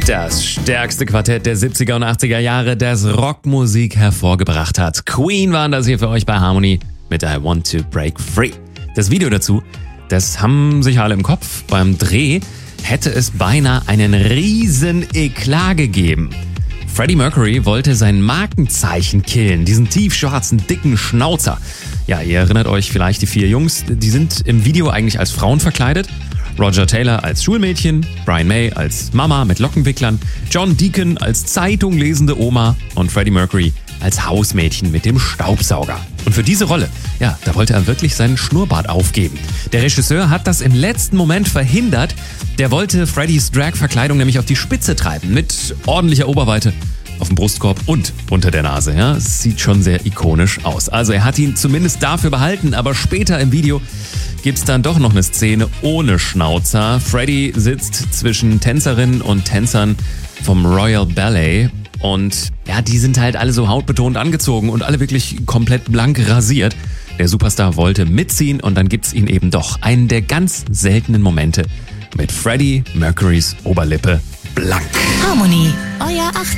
Das stärkste Quartett der 70er und 80er Jahre, das Rockmusik hervorgebracht hat. Queen waren das hier für euch bei Harmony mit I Want to Break Free. Das Video dazu, das haben sich alle im Kopf. Beim Dreh hätte es beinahe einen riesen Eklat gegeben. Freddie Mercury wollte sein Markenzeichen killen, diesen tiefschwarzen, dicken Schnauzer. Ja, ihr erinnert euch vielleicht, die 4 Jungs, die sind im Video eigentlich als Frauen verkleidet. Roger Taylor als Schulmädchen, Brian May als Mama mit Lockenwicklern, John Deacon als zeitunglesende Oma und Freddie Mercury als Hausmädchen mit dem Staubsauger. Und für diese Rolle, ja, da wollte er wirklich seinen Schnurrbart aufgeben. Der Regisseur hat das im letzten Moment verhindert. Der wollte Freddys Drag-Verkleidung nämlich auf die Spitze treiben, mit ordentlicher Oberweite auf dem Brustkorb und unter der Nase. Ja, es sieht schon sehr ikonisch aus. Also er hat ihn zumindest dafür behalten, aber später im Video gibt's dann doch noch eine Szene ohne Schnauzer. Freddie sitzt zwischen Tänzerinnen und Tänzern vom Royal Ballet und ja, die sind halt alle so hautbetont angezogen und alle wirklich komplett blank rasiert. Der Superstar wollte mitziehen und dann gibt's ihn eben doch. Einen der ganz seltenen Momente mit Freddie Mercurys Oberlippe blank. Harmony, euer 80